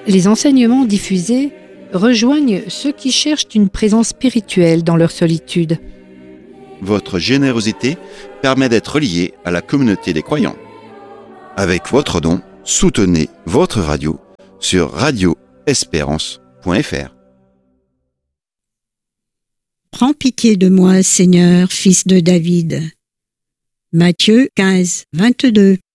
Les enseignements diffusés rejoignent ceux qui cherchent une présence spirituelle dans leur solitude. Votre générosité permet d'être lié à la communauté des croyants. Avec votre don, soutenez votre radio sur radioespérance.fr. Prends pitié de moi, Seigneur, fils de David. Matthieu 15, 22.